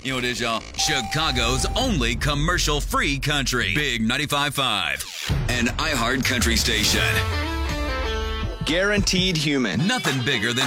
You know what it is, y'all? Chicago's only commercial-free country. Big 95.5. An iHeart country station. Guaranteed human. Nothing bigger than